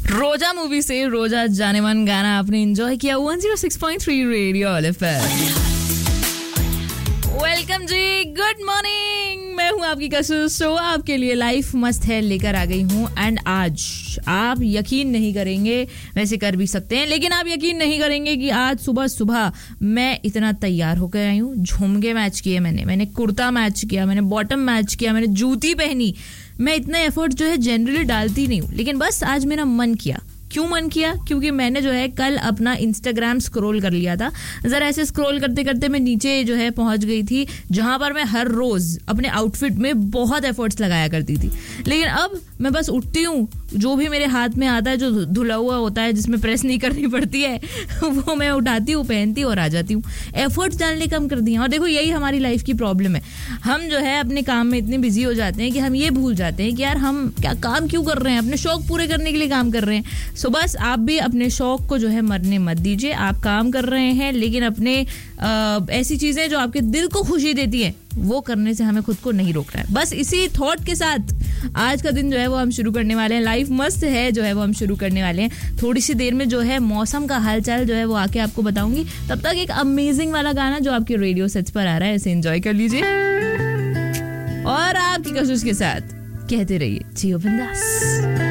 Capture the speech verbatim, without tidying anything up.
रोजा मूवी से रोजा जाने मन गाना आपने एंजॉय किया one zero six point three radio FM. Welcome जी, गुड मॉर्निंग। मैं हूं आपकी कसुस, शो आपके लिए लाइफ मस्त है लेकर आ गई हूं। एंड आज आप यकीन नहीं करेंगे, वैसे कर भी सकते हैं, लेकिन आप यकीन नहीं करेंगे कि आज सुबह सुबह मैं इतना तैयार होकर आई हूँ। झुमके मैच किए मैंने मैंने कुर्ता मैच किया, मैंने बॉटम मैच किया, मैंने जूती पहनी। मैं इतना एफर्ट जो है जनरली डालती नहीं हूँ, लेकिन बस आज मेरा मन किया। क्यों मन किया? क्योंकि मैंने जो है कल अपना इंस्टाग्राम स्क्रॉल कर लिया था। ज़रा ऐसे स्क्रॉल करते करते मैं नीचे जो है पहुंच गई थी, जहां पर मैं हर रोज़ अपने आउटफिट में बहुत एफर्ट्स लगाया करती थी। लेकिन अब मैं बस उठती हूँ, जो भी मेरे हाथ में आता है, जो धुला हुआ होता है, जिसमें प्रेस नहीं करनी पड़ती है, वो मैं उठाती हूँ, पहनती हूँ और आ जाती हूँ। एफर्ट्स डालने कम कर दिए। और देखो, यही हमारी लाइफ की प्रॉब्लम है। हम जो है अपने काम में इतने बिजी हो जाते हैं कि हम ये भूल जाते हैं कि यार हम क्या काम क्यों कर रहे हैं, अपने शौक पूरे करने के लिए काम कर रहे हैं। सो बस आप भी अपने शौक को जो है मरने मत दीजिए। आप काम कर रहे हैं, लेकिन अपने आ, ऐसी चीजें जो आपके दिल को खुशी देती हैं वो करने से हमें खुद को नहीं रोकना है। बस इसी थॉट के साथ आज का दिन जो है वो हम शुरू करने वाले हैं। लाइफ मस्त है जो है वो हम शुरू करने वाले हैं। थोड़ी सी देर में जो है मौसम का हालचाल जो है वो आके आपको बताऊंगी। तब तक एक अमेजिंग वाला गाना जो आपके रेडियो सेट्स पर आ रहा है, इसे एंजॉय कर लीजिए और आपकी कसुस के साथ कहते रहिए जियो बिंदास।